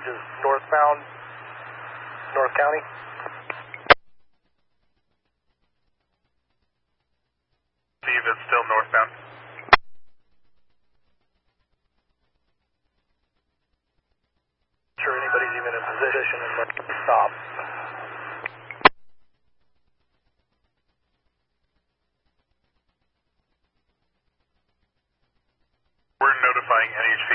is northbound, North County. Steve, it's still northbound. Sure anybody's even in position and let them stop. We're notifying NHV